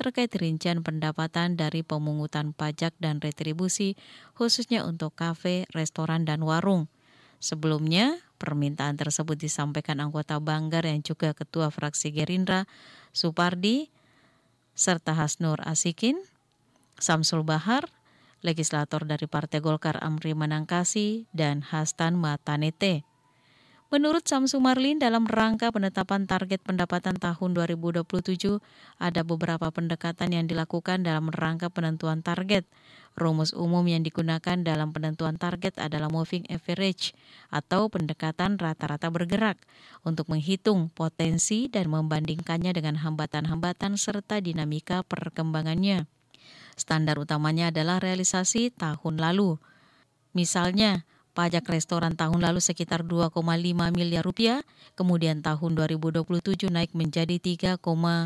terkait rincian pendapatan dari pemungutan pajak dan retribusi, khususnya untuk kafe, restoran, dan warung. Sebelumnya, permintaan tersebut disampaikan anggota Banggar yang juga Ketua Fraksi Gerindra, Supardi, serta Hasnur Asikin, Samsul Bahar, legislator dari Partai Golkar Amri Manangkasi, dan Hastan Matanete. Menurut Samsu Marlin, dalam rangka penetapan target pendapatan tahun 2027, ada beberapa pendekatan yang dilakukan dalam rangka penentuan target. Rumus umum yang digunakan dalam penentuan target adalah moving average atau pendekatan rata-rata bergerak untuk menghitung potensi dan membandingkannya dengan hambatan-hambatan serta dinamika perkembangannya. Standar utamanya adalah realisasi tahun lalu. Misalnya, pajak restoran tahun lalu sekitar 2,5 miliar rupiah, kemudian tahun 2027 naik menjadi 3,8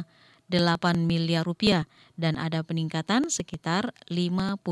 miliar rupiah dan ada peningkatan sekitar 50%.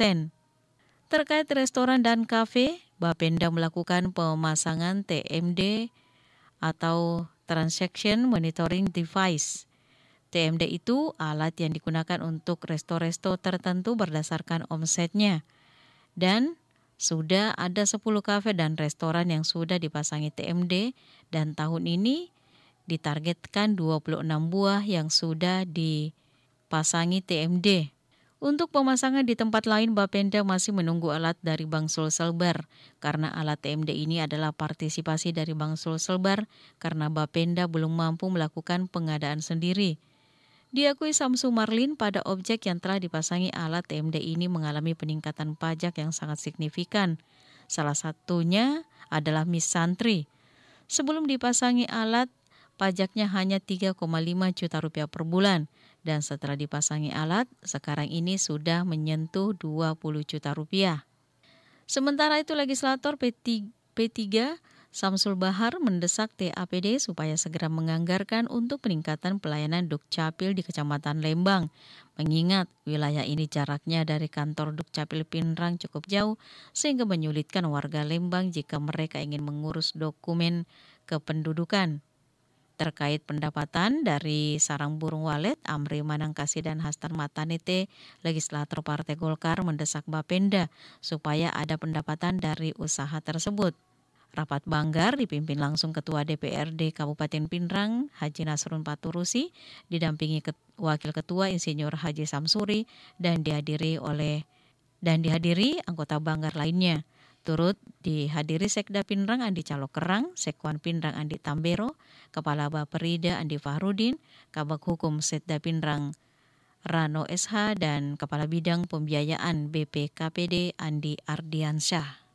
Terkait restoran dan kafe, Bapenda melakukan pemasangan TMD atau Transaction Monitoring Device. TMD itu alat yang digunakan untuk resto-resto tertentu berdasarkan omsetnya. Dan sudah ada 10 kafe dan restoran yang sudah dipasangi TMD dan tahun ini ditargetkan 26 buah yang sudah dipasangi TMD. Untuk pemasangan di tempat lain, Bapenda masih menunggu alat dari Bank Sulselbar karena alat TMD ini adalah partisipasi dari Bank Sulselbar karena Bapenda belum mampu melakukan pengadaan sendiri. Diakui Samsu Marlin, pada objek yang telah dipasangi alat TMD ini mengalami peningkatan pajak yang sangat signifikan. Salah satunya adalah Miss Santri. Sebelum dipasangi alat, pajaknya hanya 3,5 juta rupiah per bulan. Dan setelah dipasangi alat, sekarang ini sudah menyentuh 20 juta rupiah. Sementara itu, legislator P3 Samsul Bahar mendesak TAPD supaya segera menganggarkan untuk peningkatan pelayanan Dukcapil di Kecamatan Lembang. Mengingat wilayah ini jaraknya dari kantor Dukcapil Pinrang cukup jauh sehingga menyulitkan warga Lembang jika mereka ingin mengurus dokumen kependudukan. Terkait pendapatan dari sarang burung walet, Amri Manangkasi dan Hastan Matanete, legislator Partai Golkar mendesak Bapenda supaya ada pendapatan dari usaha tersebut. Rapat Banggar dipimpin langsung Ketua DPRD Kabupaten Pinrang, Haji Nasrun Paturusi, didampingi Wakil Ketua Insinyur Haji Samsuri dan dihadiri anggota Banggar lainnya. Turut dihadiri Sekda Pinrang Andi Calokerang, Sekwan Pinrang Andi Tambero, Kepala Baperida Andi Fahrudin, Kabag Hukum Setda Pinrang Rano SH, dan Kepala Bidang Pembiayaan BPKPD Andi Ardiansyah.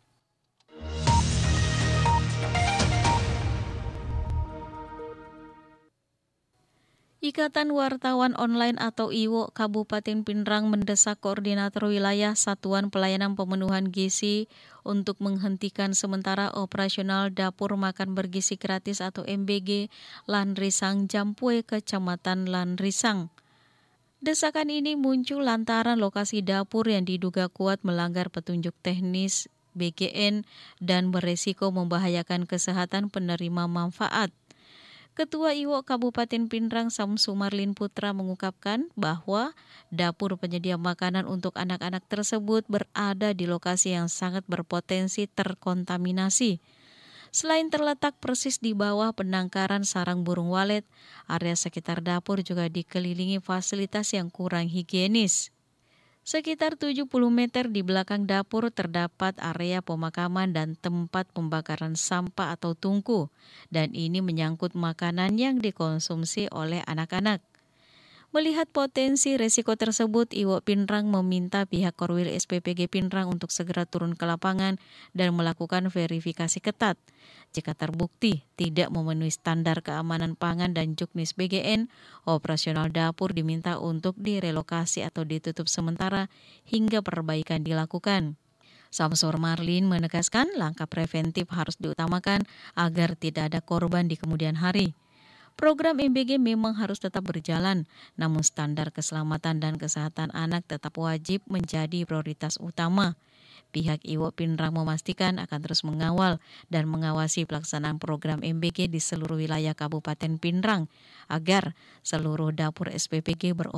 Ikatan Wartawan Online atau IWO Kabupaten Pinrang mendesak Koordinator Wilayah Satuan Pelayanan Pemenuhan Gizi untuk menghentikan sementara operasional Dapur Makan Bergizi Gratis atau MBG Lanrisang Jampue, Kecamatan Lanrisang. Desakan ini muncul lantaran lokasi dapur yang diduga kuat melanggar petunjuk teknis BGN dan beresiko membahayakan kesehatan penerima manfaat. Ketua IWO Kabupaten Pinrang Samsu Marlin Putra mengungkapkan bahwa dapur penyedia makanan untuk anak-anak tersebut berada di lokasi yang sangat berpotensi terkontaminasi. Selain terletak persis di bawah penangkaran sarang burung walet, area sekitar dapur juga dikelilingi fasilitas yang kurang higienis. Sekitar 70 meter di belakang dapur terdapat area pemakaman dan tempat pembakaran sampah atau tungku, dan ini menyangkut makanan yang dikonsumsi oleh anak-anak. Melihat potensi resiko tersebut, IWO Pinrang meminta pihak Korwil SPPG Pinrang untuk segera turun ke lapangan dan melakukan verifikasi ketat. Jika terbukti tidak memenuhi standar keamanan pangan dan juknis BGN, operasional dapur diminta untuk direlokasi atau ditutup sementara hingga perbaikan dilakukan. Samsur Marlin menegaskan langkah preventif harus diutamakan agar tidak ada korban di kemudian hari. Program MBG memang harus tetap berjalan, namun standar keselamatan dan kesehatan anak tetap wajib menjadi prioritas utama. Pihak IWO Pinrang memastikan akan terus mengawal dan mengawasi pelaksanaan program MBG di seluruh wilayah Kabupaten Pinrang agar seluruh dapur SPPG beroperasi